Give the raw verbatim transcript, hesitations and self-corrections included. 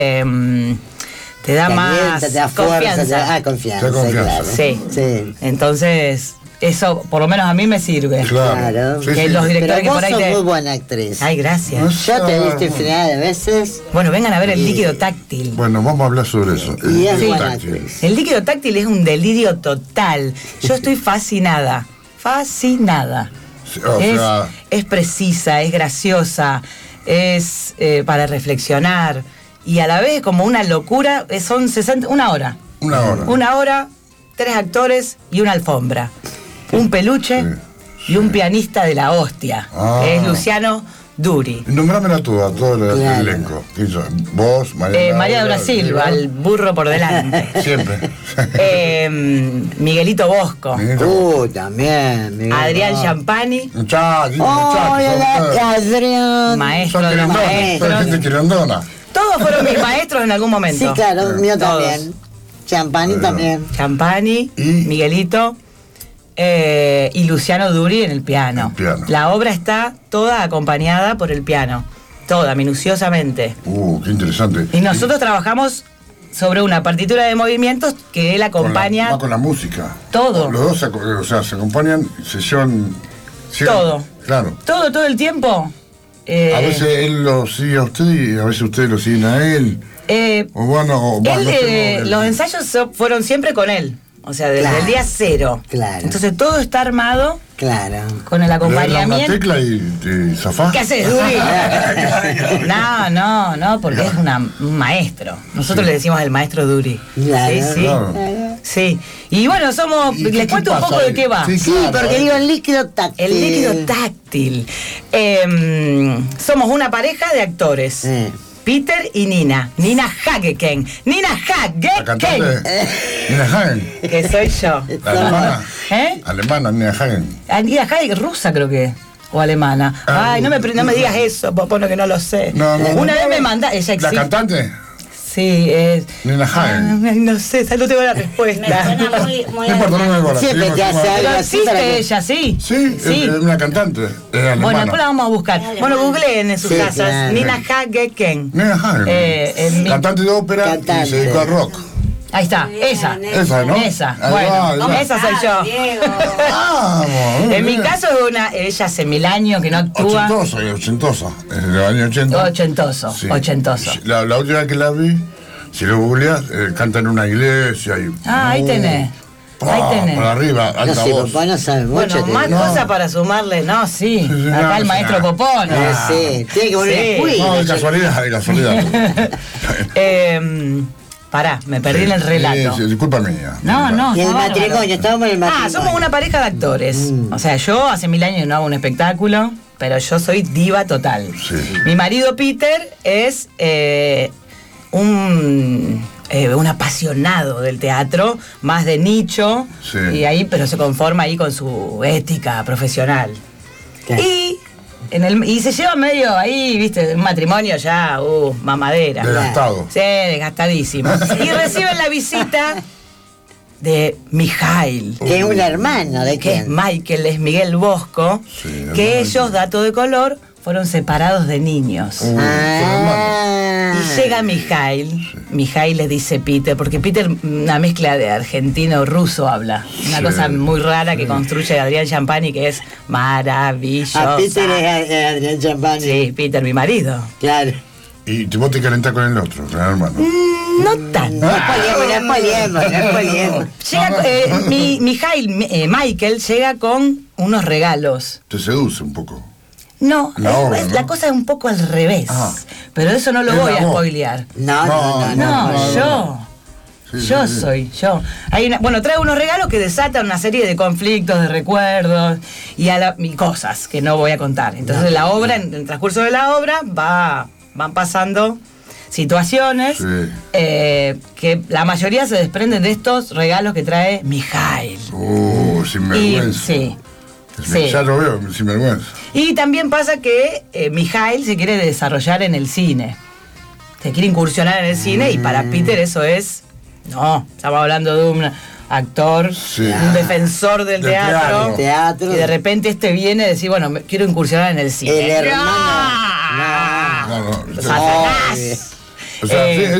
eh, te da Te más alienta, te da fuerza, confianza. te da- ah, confianza, Te da confianza, claro. ¿no? Sí. Sí. Entonces, eso por lo menos a mí me sirve. Claro. Sí, Que sí. los directores Pero que vos por ahí sos te... muy buena actriz. Ay, gracias. Yo te he visto infinidad de veces. Bueno, vengan a ver el Y- líquido táctil. Bueno, vamos a hablar sobre eso. Y es El buena táctil. actriz. El líquido táctil es un delirio total. Yo estoy fascinada. Fascinada. O es, sea, es precisa, es graciosa, es eh, para reflexionar. Y a la vez como una locura, eh, son sesenta, una hora. una hora. Una hora, tres actores y una alfombra. Un peluche Sí, y un sí. pianista de la hostia. Ah. Que es Luciano Duri. Nombrámela tú, a todo el, Claro. el elenco. ¿Quién son? Vos, María. Eh, María Laura, Brasilva, Silva. el burro por delante. Siempre. Eh, Miguelito Bosco. Uh, también. Miguel. Adrián Champani, Muchachos, Oh, muchachos. Adrián. maestro Son de los querendonas, maestros. son gente querendona. Todos fueron mis maestros en algún momento. Sí, claro, mío Todos. también. Champani Bueno. también. Champani, Y- Miguelito eh, y Luciano Duri en el piano. El piano. La obra está toda acompañada por el piano. Toda, minuciosamente. Uh, qué interesante. Y nosotros trabajamos sobre una partitura de movimientos que él Con la- acompaña. va con la música. Todo. Los dos, se aco- o sea, se acompañan, se llevan... llevan- Todo. Claro. Todo, todo el tiempo. Eh, A veces él lo sigue a usted y a veces ustedes lo siguen a él. eh, O bueno, o bueno, él, no eh, tengo- los ensayos so- fueron siempre con él. O sea, desde Claro. el día cero. Claro. Entonces todo está armado Claro. con el Le das una acompañamiento. tecla y te zafás. ¿Qué haces, Duri? No, no, no, porque es una, un maestro. Nosotros Sí. le decimos el maestro Duri. Claro. Sí, sí. Claro. Sí. Y bueno, somos. ¿Y qué- Les qué cuento un pasa poco de ahí? qué va. Sí, Sí, claro, porque eh. digo el líquido táctil. El líquido táctil. Eh, somos una pareja de actores. Sí. Peter y Nina. Nina Hageken. Nina La cantante Hageken. Nina Hagen. Que soy yo. La alemana. ¿Eh? Alemana, Nina Hagen. Ah, Nina Hageken, rusa creo que. O alemana. Ah, Ay, no me, pre- no me digas eso, Popono, que no lo sé. No, no, Una no. vez me manda. Ella ¿La existe. cantante? Sí, es. Nina Hagen. Ay, no sé, no tengo la Me respuesta. suena muy, muy No importa, no me importa. Siempre Seguimos, te hace seguimos. algo Pero así para existe que- ella, sí. Sí, sí. es, es una cantante. Es alemana. Bueno, después la vamos a buscar. Alemana. Bueno, googleen en sus Sí, casas. claro. Nina Hageken. Nina Hagen. Eh, en mi- Cantante de ópera Cantante. y se dedicó al rock. Ahí está, Muy bien, esa. esa. Esa, ¿no? Esa, Ahí bueno, va, ahí va. esa soy yo. Diego. Vamos. En mi bien. caso es una, ella hace mil años que no actúa. Ochentosa, y ochentosa. En el año ochenta. Ochentoso, Sí. ochentoso. La, la última vez que la vi, si lo googleas, eh, canta en una iglesia y. Ah, ahí tenés. Pa, Ahí tenés. Para arriba, No alta sé, voz. papá no sabe mucho. Bueno, te más digo. cosas para sumarle, no, sí. Sí, sí, Acá no, el sí, maestro no. Popono. Eh, sí, tiene que volver Sí. a Queen. No, de casualidad, de casualidad. Eh, pará, me perdí en el relato. Sí, sí, disculpa mía. No, no. Y el está bárbaro. matrimonio, estábamos en el matrimonio. Ah, somos una pareja de actores. Mm. O sea, yo hace mil años no hago un espectáculo, pero yo soy diva total. Sí. Mi marido Peter es eh, un, eh, un apasionado del teatro, más de nicho, Sí. y ahí, pero se conforma ahí con su ética profesional. Claro. Y, en el, y se lleva medio ahí, viste, un matrimonio ya, uh, mamadera. Desgastado. Sí, desgastadísimo. Y reciben la visita de Mijail, Que es un hermano de que es quién. Michael, es Miguel Bosco, Sí, hermano. que ellos, dato de color, fueron separados de niños. Uh, Ah. Y llega Mijail, Mijail le dice Peter, porque Peter una mezcla de argentino-ruso habla, una Sí, cosa muy rara que sí. construye Adrián Champani, que es maravillosa. A Peter es a- es Adrián Champani. Sí, Peter, mi marido. Claro. Y vos te calentás con el otro, con el hermano. No tanto. No poliemos, no poliemos, no poliemos. Llega, eh, mi, Mijail, mi- eh, Michael llega con unos regalos. Te seduce un poco. No, La es- obra, es- ¿no? la cosa es un poco al revés. Ah. Pero eso no lo Es voy la a voz. spoilear. No, no, no. No, no. no, yo. Sí, yo sí, sí. soy, yo. Hay una- bueno, trae unos regalos que desatan una serie de conflictos, de recuerdos y, a la- y cosas que no voy a contar. Entonces la obra, en el transcurso de la obra, va, van pasando situaciones Sí. eh, que la mayoría se desprenden de estos regalos que trae Mijail. Uh, sin Y, vergüenza. sí. Es- sí. Ya lo veo, sin vergüenza. Y también pasa que eh, Mijail se quiere desarrollar en el cine. Se quiere incursionar en el cine y para Peter eso es... No, estamos hablando de un actor, Sí. un defensor del Del teatro, teatro. Teatro. y de repente este viene a decir, bueno, me- quiero incursionar en el cine. El hermano. ¡Ah! No, no. ¡Satanás! Ay. O sea, Eh, sí,